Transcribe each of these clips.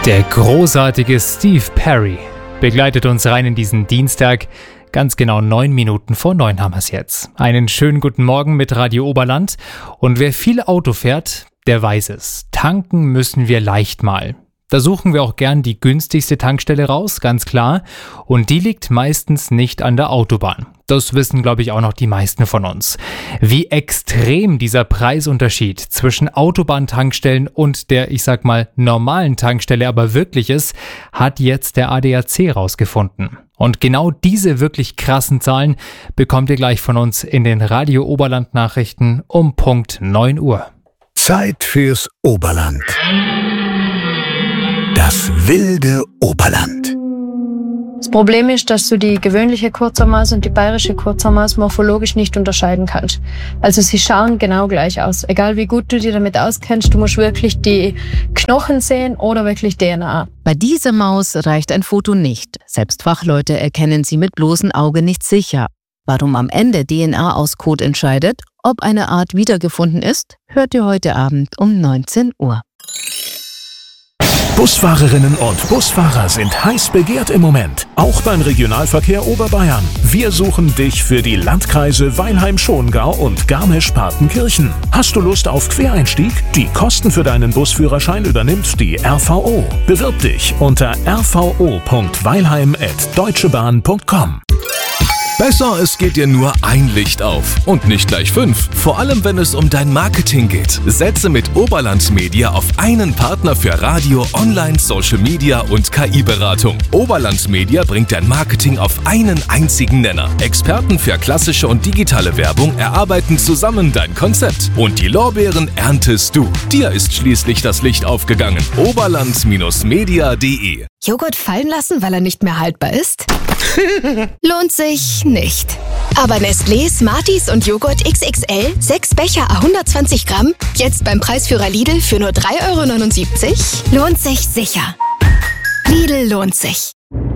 Der großartige Steve Perry begleitet uns rein in diesen Dienstag. Ganz genau 9 Minuten vor 9 haben wir es jetzt. Einen schönen guten Morgen mit Radio Oberland. Und wer viel Auto fährt, der weiß es. Tanken müssen wir leicht mal. Da suchen wir auch gern die günstigste Tankstelle raus, ganz klar. Und die liegt meistens nicht an der Autobahn. Das wissen, glaube ich, auch noch die meisten von uns. Wie extrem dieser Preisunterschied zwischen Autobahntankstellen und der, ich sag mal, normalen Tankstelle aber wirklich ist, hat jetzt der ADAC rausgefunden. Und genau diese wirklich krassen Zahlen bekommt ihr gleich von uns in den Radio Oberland Nachrichten um Punkt 9 Uhr. Zeit fürs Oberland. Das wilde Oberland. Das Problem ist, dass du die gewöhnliche Kurzhaarmaus und die bayerische Kurzhaarmaus morphologisch nicht unterscheiden kannst. Also sie schauen genau gleich aus. Egal wie gut du dir damit auskennst, du musst wirklich die Knochen sehen oder wirklich DNA. Bei dieser Maus reicht ein Foto nicht. Selbst Fachleute erkennen sie mit bloßem Auge nicht sicher. Warum am Ende DNA aus Kot entscheidet, ob eine Art wiedergefunden ist, hört ihr heute Abend um 19 Uhr. Busfahrerinnen und Busfahrer sind heiß begehrt im Moment. Auch beim Regionalverkehr Oberbayern. Wir suchen dich für die Landkreise Weilheim-Schongau und Garmisch-Partenkirchen. Hast du Lust auf Quereinstieg? Die Kosten für deinen Busführerschein übernimmt die RVO. Bewirb dich unter rvo.weilheim@deutschebahn.com. Besser, es geht dir nur ein Licht auf und nicht gleich 5. Vor allem, wenn es um dein Marketing geht. Setze mit Oberland Media auf einen Partner für Radio, Online, Social Media und KI-Beratung. Oberland Media bringt dein Marketing auf einen einzigen Nenner. Experten für klassische und digitale Werbung erarbeiten zusammen dein Konzept. Und die Lorbeeren erntest du. Dir ist schließlich das Licht aufgegangen. Oberland-media.de. Joghurt fallen lassen, weil er nicht mehr haltbar ist? Lohnt sich nicht. Aber Nestlé, Smarties und Joghurt XXL, 6 Becher à 120 Gramm, jetzt beim Preisführer Lidl für nur 3,79 €? Lohnt sich sicher. Lidl lohnt sich.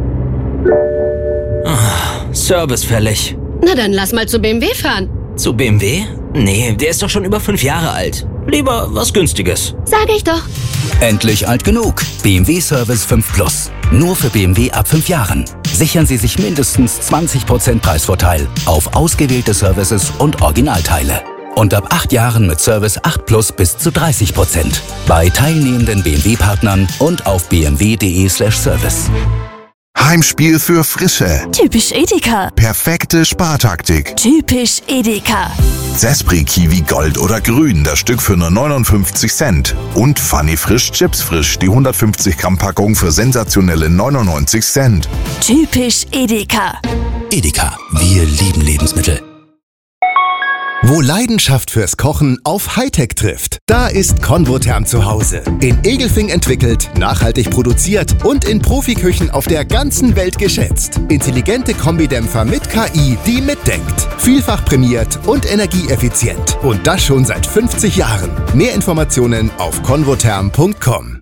Service fällig. Na dann lass mal zu BMW fahren. Zu BMW? Nee, der ist doch schon über 5 Jahre alt. Lieber was Günstiges. Sag ich doch. Endlich alt genug. BMW Service 5 Plus. Nur für BMW ab 5 Jahren. Sichern Sie sich mindestens 20% Preisvorteil auf ausgewählte Services und Originalteile. Und ab 8 Jahren mit Service 8 Plus bis zu 30%. Bei teilnehmenden BMW-Partnern und auf bmw.de/service. Heimspiel für Frische. Typisch Edeka. Perfekte Spartaktik. Typisch Edeka. Zespri Kiwi Gold oder Grün, das Stück für nur 59 Cent. Und Funny Frisch Chips Frisch, die 150 Gramm Packung für sensationelle 99 Cent. Typisch Edeka. Edeka, wir lieben Lebensmittel. Wo Leidenschaft fürs Kochen auf Hightech trifft, da ist Convotherm zu Hause. In Egelfing entwickelt, nachhaltig produziert und in Profiküchen auf der ganzen Welt geschätzt. Intelligente Kombidämpfer mit KI, die mitdenkt. Vielfach prämiert und energieeffizient. Und das schon seit 50 Jahren. Mehr Informationen auf convotherm.com.